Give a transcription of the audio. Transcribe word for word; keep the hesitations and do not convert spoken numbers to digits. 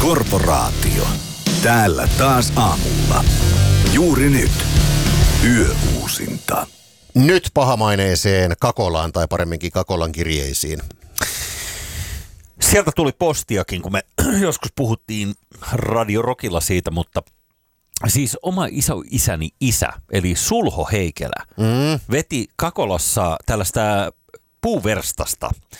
Korporaatio. Täällä taas aamulla. Juuri nyt. Yöuusinta. Nyt pahamaineeseen Kakolaan, tai paremminkin Kakolan kirjeisiin. Sieltä tuli postiakin, kun me joskus puhuttiin Radio Rockilla siitä, mutta siis oma isä, isäni isä, eli Sulho Heikelä, mm. veti Kakolassa tällaista puuverstasta.